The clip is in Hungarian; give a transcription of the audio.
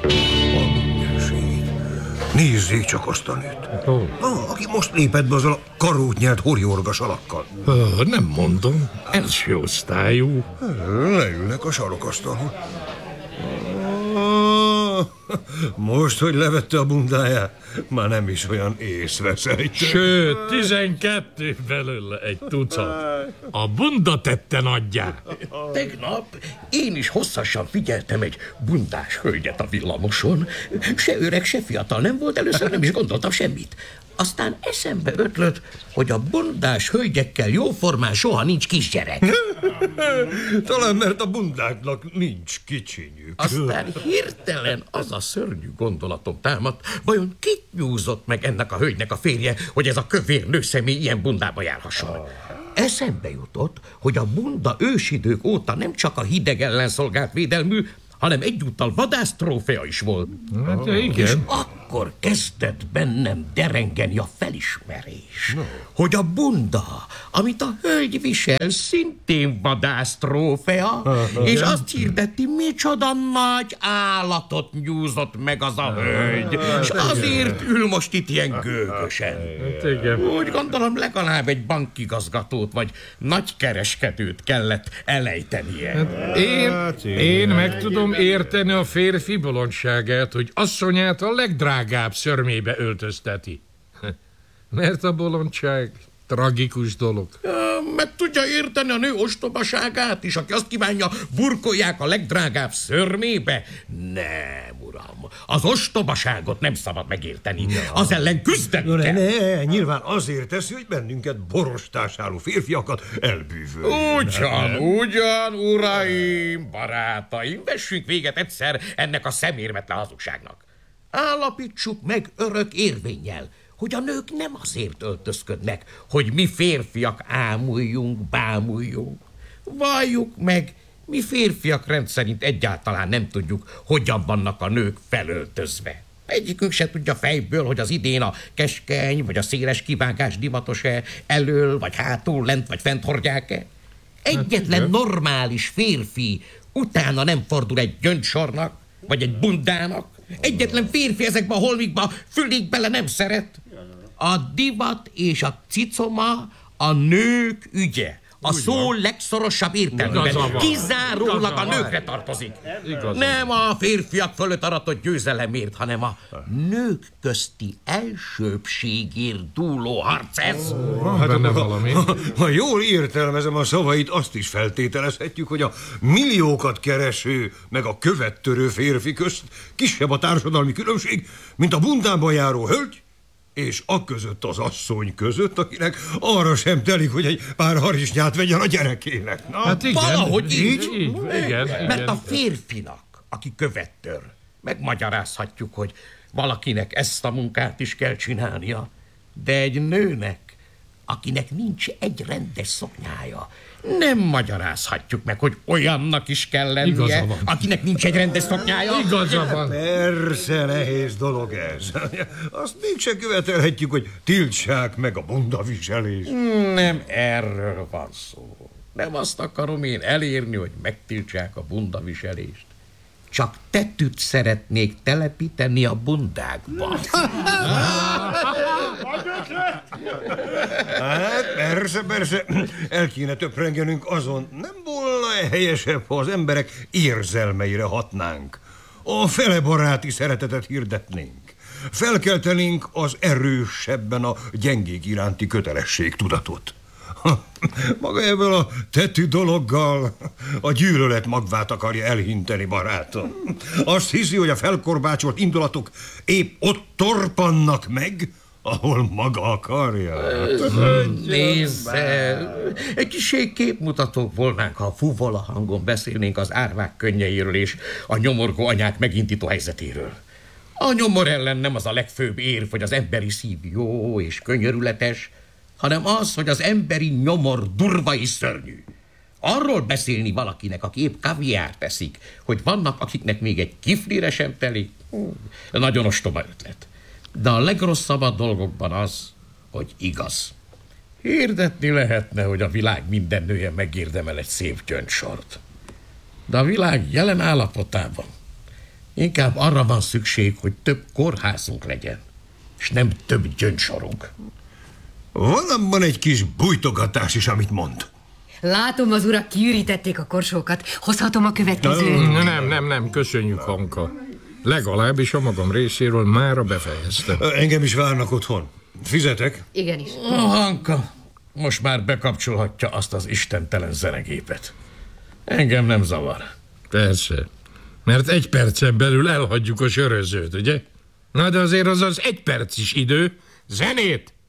A mindenségét. Nézzék csak azt a nőt. Aki most lépett be azzal a karót nyelt horjorgas alakkal. Nem mondom, első osztályú. Leülnek a sarokasztalon. Most, hogy levette a bundáját, már nem is olyan észveszejtő. Sőt, 12 belőle egy tucat. A bunda tette nagyjá. Tegnap én is hosszasan figyeltem egy bundás hölgyet a villamoson. Se öreg, se fiatal nem volt, először nem is gondoltam semmit. Aztán eszembe ötlött, hogy a bundás hölgyekkel jóformán soha nincs kisgyerek. Talán mert a bundáknak nincs kicsinyük. Aztán hirtelen az a szörnyű gondolatom támadt, vajon kit nyúzott meg ennek a hölgynek a férje, hogy ez a kövér nőszemély ilyen bundába járhasson? Eszembe jutott, hogy a bunda ősidők óta nem csak a hideg ellen szolgált védelmű, hanem egyúttal vadásztrófea is volt. Hát, igen. És akkor kezdett bennem derengeni a felismerés, hogy a bunda, amit a hölgy visel, szintén vadásztrófea, és azt hirdeti, micsoda nagy állatot nyúzott meg az a hölgy, és azért ül most itt ilyen gőgösen. Hát, igen. Úgy gondolom, legalább egy bankigazgatót vagy nagykereskedőt kellett elejtenie. Én meg tudom érteni a férfi bolondságát, hogy asszonyát a legdrágább szörmébe öltözteti. Mert a bolondság tragikus dolog. Meg tudja érteni a nő ostobaságát is, aki azt kívánja, burkolják a legdrágább szörmébe? Nem, uram, az ostobaságot nem szabad megérteni. Az ellen küzdeni kell. Ne, nyilván azért teszi, hogy bennünket borostás álló férfiakat elbűvöl. Ugyan, uraim, barátaim, vessünk véget egyszer ennek a szemérmetlen hazugságnak. Állapítsuk meg örök érvénnyel, hogy a nők nem azért öltözködnek, hogy mi férfiak ámuljunk, bámuljunk. Valljuk meg, mi férfiak rendszerint egyáltalán nem tudjuk, hogyan vannak a nők felöltözve. Egyikünk se tudja fejből, hogy az idén a keskeny vagy a széles kivágás divatos-e, elől vagy hátul, lent vagy fent hordják-e. Egyetlen normális férfi utána nem fordul egy gyöngysornak, vagy egy bundának. Egyetlen férfi ezekbe a holmikba fülig bele nem szeret. A divat és a cicoma a nők ügye. A szó legszorosabb értelmében. Kizárólag a nőkre tartozik. Nem a férfiak fölött aratott győzelemért, hanem a nők közti elsőbbségért dúló harc ez. Benne valami. Ha jól értelmezem a szavait, azt is feltételezhetjük, hogy a milliókat kereső meg a követtörő férfi közt kisebb a társadalmi különbség, mint a bundában járó hölgy és között az asszony között, akinek arra sem telik, hogy egy pár harisnyát vegyen a gyerekének. Na? Hát igen. Valahogy így. Igen. Mert a férfinak, aki követtör, megmagyarázhatjuk, hogy valakinek ezt a munkát is kell csinálnia, de egy nőnek, akinek nincs egy rendes szoknyája, nem magyarázhatjuk meg, hogy olyannak is kell lennie, akinek nincs egy rendes szoknyája. Igaza van. Persze, nehéz dolog ez. Azt mégsem követelhetjük, hogy tiltsák meg a bundaviselést. Nem erről van szó. Nem azt akarom én elérni, hogy megtiltsák a bundaviselést. Csak tetűt szeretnék telepíteni a bundákba. Hát persze, el kéne töprengenünk azon. Nem volna helyesebb, ha az emberek érzelmeire hatnánk. A fele baráti szeretetet hirdetnénk. Felkeltenénk az erősebben a gyengék iránti kötelességtudatot. Maga ebből a tetű dologgal a gyűlölet magvát akarja elhinteni, barátom. Azt hiszi, hogy a felkorbácsolt indulatok épp ott torpannak meg, ahol maga akarja. Nézze, egy kissé képmutatók volnánk, ha fuvola hangon beszélnénk az árvák könnyeiről és a nyomorgó anyák megindító helyzetéről. A nyomor ellen nem az a legfőbb érv, hogy az emberi szív jó és könyörületes, hanem az, hogy az emberi nyomor durva és szörnyű. Arról beszélni valakinek, aki épp kaviárt eszik, hogy vannak, akiknek még egy kiflire sem telik, nagyon ostoba ötlet. De a legrosszabb a dolgokban az, hogy igaz. Hirdetni lehetne, hogy a világ minden nője megérdemel egy szép gyöngysort. De a világ jelen állapotában Inkább arra van szükség, hogy több kórházunk legyen, és nem több gyöngysorunk. Van abban egy kis bújtogatás is, amit mond. Látom, az urak kiürítették a korsókat. Hozhatom a következő. Nem, köszönjük, Hanka. Legalábbis a magam részéről mára befejeztem. Engem is várnak otthon. Fizetek? Igenis. Hanka, most már bekapcsolhatja azt az istentelen zenegépet. Engem nem zavar. Persze, mert 1 percen belül elhagyjuk a sörözőt, ugye? Na de azért az 1 perc is idő. Zenét!